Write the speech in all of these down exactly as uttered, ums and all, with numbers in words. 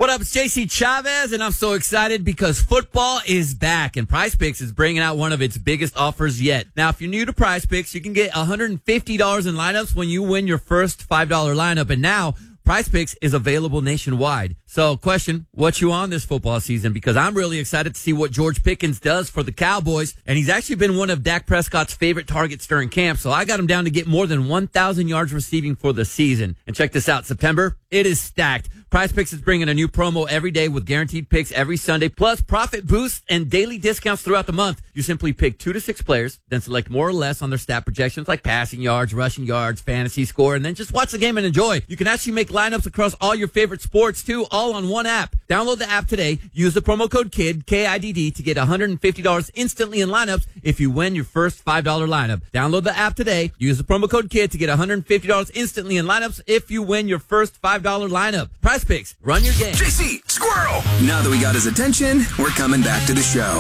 What up, it's J C Chavez, and I'm so excited because football is back, and Prize Picks is bringing out one of its biggest offers yet. Now, if you're new to Prize Picks, you can get one hundred fifty dollars in lineups when you win your first five dollar lineup, and now Prize Picks is available nationwide. So, question, what you on this football season? Because I'm really excited to see what George Pickens does for the Cowboys, and he's actually been one of Dak Prescott's favorite targets during camp, so I got him down to get more than one thousand yards receiving for the season. And check this out, September, it is stacked. Prize Picks is bringing a new promo every day with guaranteed picks every Sunday, plus profit boosts and daily discounts throughout the month. You simply pick two to six players, then select more or less on their stat projections like passing yards, rushing yards, fantasy score, and then just watch the game and enjoy. You can actually make lineups across all your favorite sports, too, all on one app. Download the app today. Use the promo code KIDD, K I D D, to get one hundred fifty dollars instantly in lineups if you win your first five dollar lineup. Download the app today. Use the promo code KIDD to get one hundred fifty dollars instantly in lineups if you win your first five dollar lineup. Prize Picks. Run your game. J C, squirrel! Now that we got his attention, we're coming back to the show.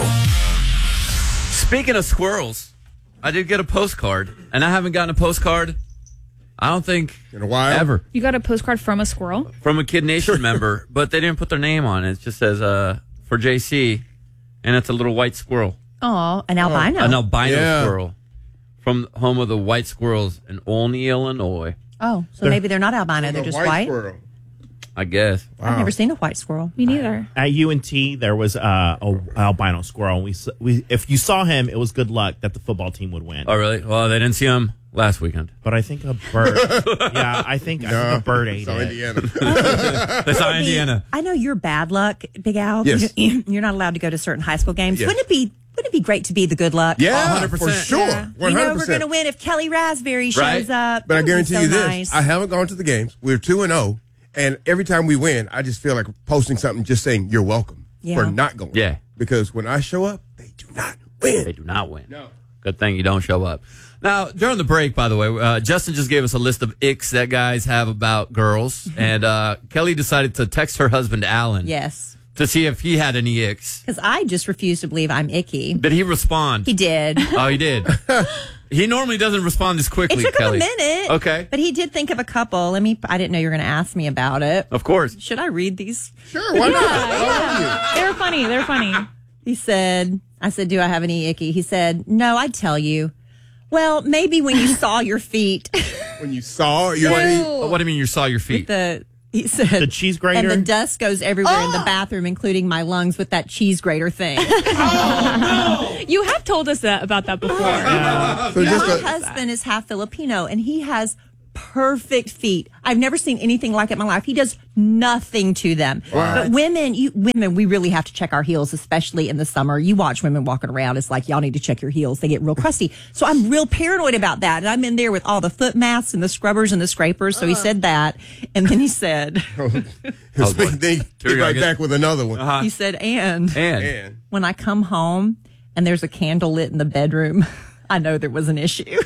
Speaking of squirrels, I did get a postcard, and I haven't gotten a postcard, I don't think, in a while, ever. You got a postcard from a squirrel? From a Kid Nation member, but they didn't put their name on it. It just says, uh, for J C, and it's a little white squirrel. Oh, an albino. An albino Yeah. squirrel from home of the white squirrels in Olney, Illinois. Oh, so maybe they're not albino. They're A just white white. squirrel. I guess. I've never seen a white squirrel. Me neither. At U N T, there was uh, a albino squirrel. We, s- we, if you saw him, it was good luck that the football team would win. Oh, really? Well, they didn't see him last weekend. But I think a bird. yeah, I think, I think a bird ate So it. Indiana. They saw Be- Indiana. I know you're bad luck, Big Al. Yes. You're not allowed to go to certain high school games. Yes. Wouldn't it be Wouldn't it be great to be the good luck? Yeah, one hundred percent. for sure. Yeah. one You hundred know we're percent. going to win if Kelly Raspberry shows Right. up. But I That would be guarantee so you this: nice. I haven't gone to the games. We're two and zero, and every time we win, I just feel like posting something, just saying you're welcome Yeah. for not going. Yeah. because when I show up, they do not win. They do not win. No. Good thing you don't show up. Now, during the break, by the way, uh, Justin just gave us a list of icks that guys have about girls, and uh, Kelly decided to text her husband, Alan, Yes. to see if he had any icks. Because I just refuse to believe I'm icky. Did he respond? He did. Oh, he did. He normally doesn't respond this It quickly, took him Kelly. a minute. Okay. But he did think of a couple. Let me, I didn't know you were going to ask me about it. Of course. Should I read these? Sure, why not? Yeah. They're funny. They're funny. He said, I said, do I have any icky? He said, no, I'd tell you. Well, maybe when you saw your feet. When you saw your Ew. feet, Oh, what do you mean you saw your feet? the He said, The cheese grater? And the dust goes everywhere in the bathroom, including my lungs with that cheese grater thing. You have told us that about that before. so just My a, husband is half Filipino, and he has perfect feet. I've never seen anything like it in my life. He does nothing to them. But women, you women, we really have to check our heels, especially in the summer. You watch women walking around, it's like, y'all need to check your heels. They get real crusty. So I'm real paranoid about that. And I'm in there with all the foot masks and the scrubbers and the scrapers. So he said that. And then he said, Oh, boy. they Here we hit go, right get- back with another one. Uh-huh. he said, and And And when I come home and there's a candle lit in the bedroom, I know there was an issue.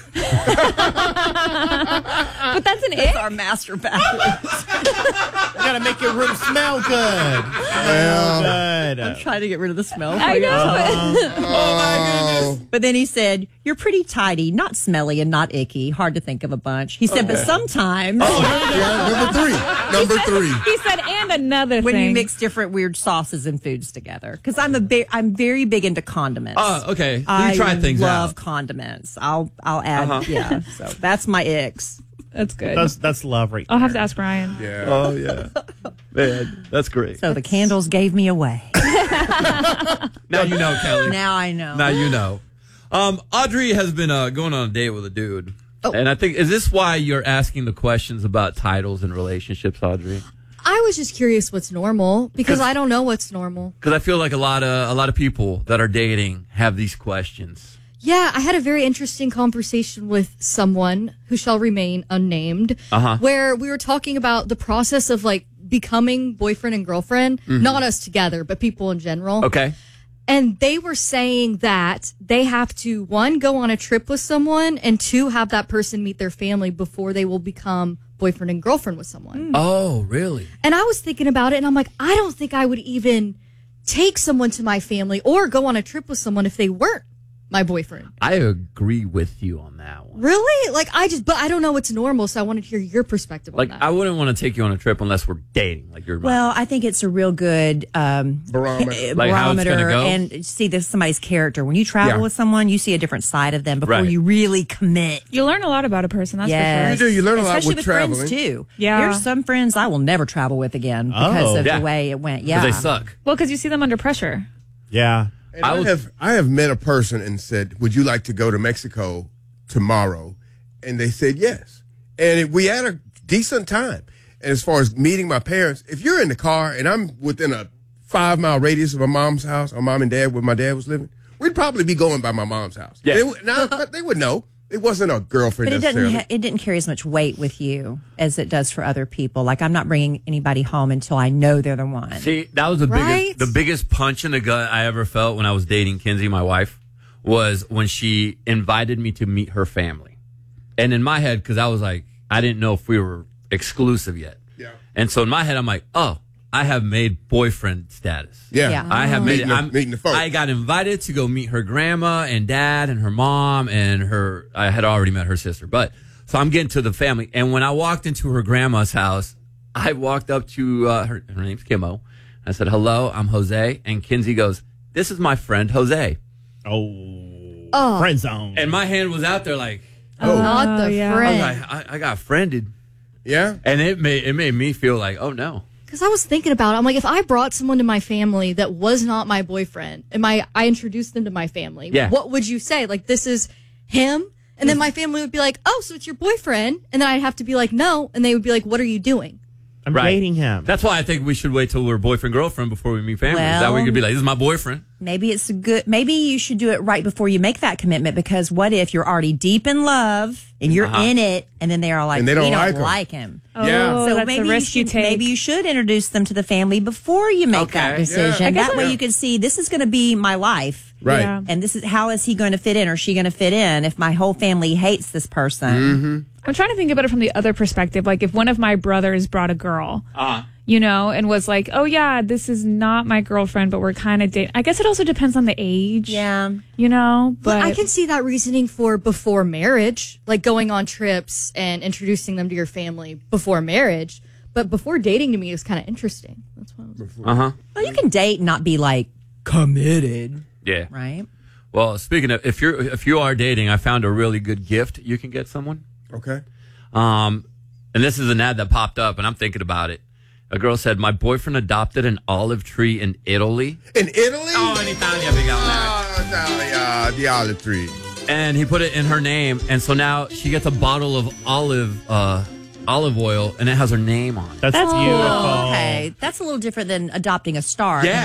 But that's an It's ick. our master bathroom. You gotta make your room smell good. well, Good. I'm trying to get rid of the smell. I know. oh, But then he said, you're pretty tidy, not smelly and not icky. Hard to think of a bunch. He said, but sometimes yeah, number three, number three. He said, and another when thing. you mix different weird sauces and foods together. Because I'm a big, I'm very big into condiments. Oh, okay. So you I try things love out. condiments. I'll I'll add Uh-huh. yeah. So that's my icks. That's good. That's, that's love right I'll have to there. ask Ryan. Yeah. Oh, yeah. Man, that's great. So the candles gave me away. Now you know, Kelly. Now I know. Now you know. Um, Audrey has been uh, going on a date with a dude. Oh. And I think, is this why you're asking the questions about titles and relationships, Audrey? I was just curious what's normal because I don't know what's normal. Because I feel like a lot of a lot of people that are dating have these questions. Yeah, I had a very interesting conversation with someone who shall remain unnamed, Uh-huh. where we were talking about the process of like becoming boyfriend and girlfriend, not us together, but people in general. Okay. And they were saying that they have to, one, go on a trip with someone, and two, have that person meet their family before they will become boyfriend and girlfriend with someone. Oh, really? And I was thinking about it, and I'm like, I don't think I would even take someone to my family or go on a trip with someone if they weren't my boyfriend. I agree with you on that one. Really? Like, I just, but I don't know what's normal, so I wanted to hear your perspective Like, on that. I wouldn't want to take you on a trip unless we're dating. Like, you're Well, I think it's a real good um, Barometer. ca- Like how it's barometer gonna go? and see this somebody's character. When you travel Yeah. with someone, you see a different side of them before Right. you really commit. You learn a lot about a person, that's Yes. for You sure. do. You learn a lot Especially with with traveling. friends too. Yeah. There's some friends I will never travel with again because Oh. of Yeah. the way it went. Yeah, Because they suck. Well, because you see them under pressure. Yeah. And I I, would- have I have met a person and said, "Would you like to go to Mexico tomorrow?" And they said yes. And it, we had a decent time. And as far as meeting my parents, if you're in the car and I'm within a five mile radius of my mom's house, or mom and dad, where my dad was living, we'd probably be going by my mom's house. Yeah. They, would- now, but they would know. It wasn't a girlfriend but it doesn't. necessarily. Ha- it didn't carry as much weight with you as it does for other people. Like I'm not bringing anybody home until I know they're the one. See, that was the Right? biggest the biggest punch in the gut I ever felt when I was dating Kinsey, my wife, was when she invited me to meet her family. And in my head, because I was like, I didn't know if we were exclusive yet. Yeah. And so in my head, I'm like, oh, I have made boyfriend status. Yeah. Yeah. I have made Meeting it. the- I'm, meeting the folks. I got invited to go meet her grandma and dad and her mom and her. I had already met her sister, but so I'm getting to the family. And when I walked into her grandma's house, I walked up to uh, her. Her name's Kimmo. I said, "Hello, I'm Jose." And Kinsey goes, "This is my friend Jose." Oh. Oh. Friend zone. And my hand was out there, like Not the yeah. I, was friend. like, I, I got friended, Yeah. and it made it made me feel like, oh no. Because I was thinking about it. I'm like, if I brought someone to my family that was not my boyfriend, and my I introduced them to my family, Yeah. what would you say? Like, this is him? And then my family would be like, oh, so it's your boyfriend? And then I'd have to be like, no. And they would be like, what are you doing? I'm Right. dating him. That's why I think we should wait till we're boyfriend girlfriend before we meet families. that way we Well- could be like, this is my boyfriend. Maybe it's a good. Maybe you should do it right before you make that commitment. Because what if you're already deep in love and you're Uh-huh. in it, and then they are like, And they don't we like don't him." like him. Yeah. Oh, So that's maybe a you risk you should take. maybe you should introduce them to the family before you make that Okay. decision. Yeah. I guess That way what- you can see this is going to be my life, Right. Yeah. and this is how is he going to fit in or she going to fit in if my whole family hates this person. Mm-hmm. I'm trying to think about it from the other perspective. Like if one of my brothers brought a girl, Uh-huh. you know, and was like, oh yeah, this is not my girlfriend, but we're kind of dating. I guess it also depends on the age. Yeah. You know, But but I can see that reasoning for before marriage, like going on trips and introducing them to your family before marriage. But before dating to me is kind of interesting. That's why I was Uh huh. Well, you can date and not be like committed, Yeah. right? Well, speaking of, if you're if you are dating, I found a really good gift you can get someone. Okay. Um, and this is an ad that popped up, and I'm thinking about it. A girl said, "My boyfriend adopted an olive tree in Italy." In Italy? Oh, in Italia, big out there. Oh, Italia, the olive tree. And he put it in her name, and so now she gets a bottle of olive uh, olive oil, and it has her name on it. That's That's cool. beautiful. Oh, okay, that's a little different than adopting a star. Yeah.